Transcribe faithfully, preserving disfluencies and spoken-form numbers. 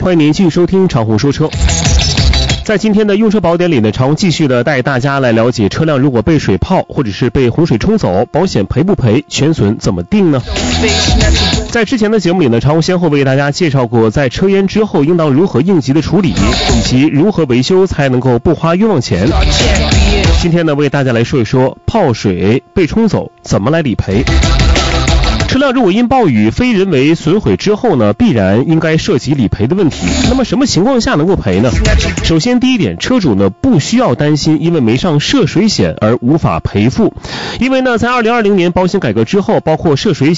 欢迎您继续收听常红说车。在今天的用车宝典里呢，常继续的带大家来了解车辆如果被水泡或者是被洪水冲走，保险赔不赔，全损怎么定呢？在之前的节目里呢，常先后为大家介绍过在车淹之后应当如何应急的处理，以及如何维修才能够不花冤枉钱。今天呢，为大家来说一说泡水被冲走怎么来理赔。车辆如果因暴雨非人为损毁之后呢，必然应该涉及理赔的问题。那么什么情况下能够赔呢？首先第一点，车主呢不需要担心因为没上涉水险而无法赔付，因为呢在二零二零年保险改革之后，包括涉水险